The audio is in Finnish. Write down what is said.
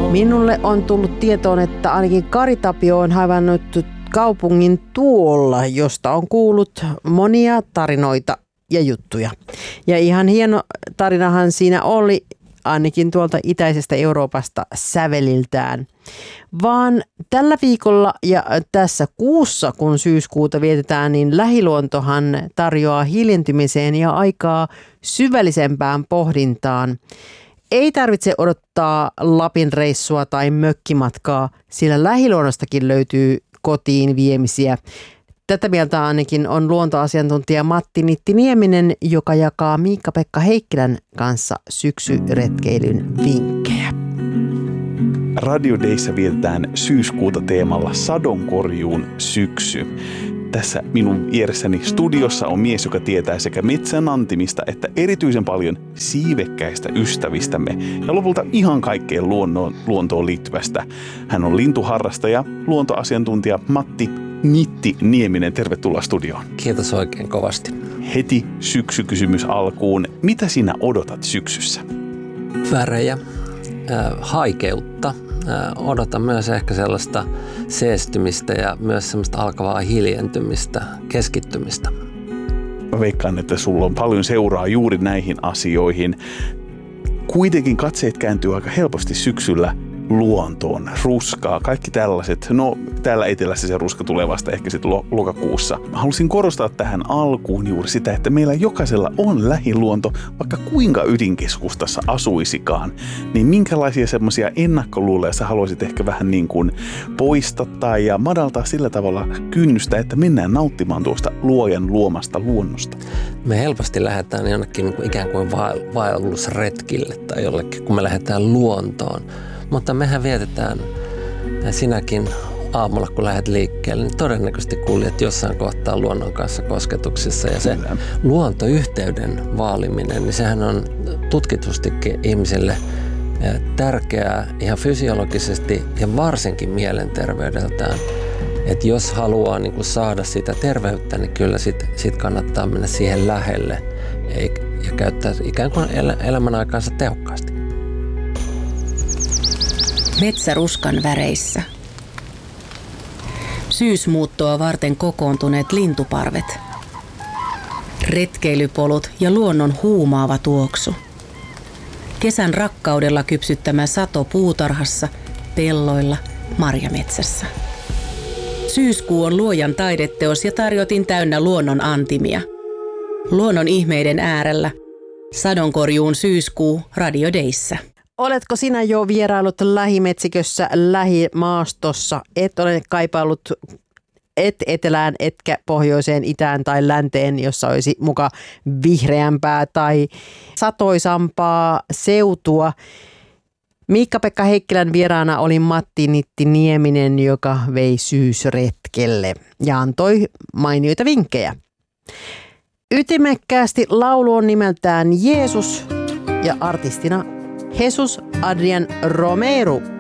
Minulle on tullut tietoon, että ainakin Kari Tapio on havainnut kaupungin tuolla, josta on kuullut monia tarinoita ja juttuja. Ja ihan hieno tarinahan siinä oli, ainakin tuolta itäisestä Euroopasta säveliltään. Vaan tällä viikolla ja tässä kuussa, kun syyskuuta vietetään, niin lähiluontohan tarjoaa hiljentymiseen ja aikaa syvällisempään pohdintaan. Ei tarvitse odottaa Lapin reissua tai mökkimatkaa, sillä lähiluonnostakin löytyy kotiin viemisiä. Tätä mieltä ainakin on luontoasiantuntija Matti Nitti-Nieminen, joka jakaa Miikka-Pekka Heikkilän kanssa syksyretkeilyn vinkkejä. Radio Dayssä vietetään syyskuuta teemalla sadonkorjuun syksy. Tässä minun vieressäni studiossa on mies, joka tietää sekä metsänantimista että erityisen paljon siivekkäistä ystävistämme ja lopulta ihan kaikkeen luontoon liittyvästä. Hän on lintuharrastaja, luontoasiantuntija Matti Nitti-Nieminen. Tervetuloa studioon. Kiitos oikein kovasti. Heti syksykysymys alkuun. Mitä sinä odotat syksyssä? Värejä, haikeutta. Odotan myös ehkä sellaista seestymistä ja myös sellaista alkavaa hiljentymistä, keskittymistä. Mä veikkaan, että sulla on paljon seuraa juuri näihin asioihin. Kuitenkin katseet kääntyy aika helposti syksyllä luontoon, ruskaa, kaikki tällaiset. No, täällä etelässä se ruska tulee vasta ehkä sitten lokakuussa. Mä halusin korostaa tähän alkuun juuri sitä, että meillä jokaisella on lähiluonto, vaikka kuinka ydinkeskustassa asuisikaan. Niin minkälaisia semmoisia ennakkoluuleja sä haluaisit ehkä vähän niin kuin poistaa ja madaltaa sillä tavalla kynnystä, että mennään nauttimaan tuosta luojan luomasta luonnosta? Me helposti lähdetään jonnekin ikään kuin vaellusretkille tai jollekin, kun me lähdetään luontoon. Mutta mehän vietetään sinäkin aamulla, kun lähdet liikkeelle, niin todennäköisesti kuljet jossain kohtaa luonnon kanssa kosketuksissa. Ja se luontoyhteyden vaaliminen, niin sehän on tutkitustikin ihmiselle tärkeää ihan fysiologisesti ja varsinkin mielenterveydeltään. Että jos haluaa niin kuin saada sitä terveyttä, niin kyllä sit kannattaa mennä siihen lähelle ja käyttää ikään kuin elämän aikaansa tehokkaasti. Metsäruskan väreissä. Syysmuuttoa varten kokoontuneet lintuparvet. Retkeilypolut ja luonnon huumaava tuoksu. Kesän rakkaudella kypsyttämä sato puutarhassa, pelloilla, marjametsässä. Syyskuu on luojan taideteos ja tarjotin täynnä luonnon antimia. Luonnon ihmeiden äärellä. Sadonkorjuun syyskuu Radio Dayssä. Oletko sinä jo vierailut lähimetsikössä, lähimaastossa? Et ole kaipaillut etelään, etkä pohjoiseen, itään tai länteen, jossa olisi muka vihreämpää tai satoisampaa seutua. Miikka-Pekka Heikkilän vieraana oli Matti Nitti-Nieminen, joka vei syysretkelle ja antoi mainioita vinkkejä. Ytimekkäästi laulu on nimeltään Jeesus ja artistina Jesus Adrian Romero.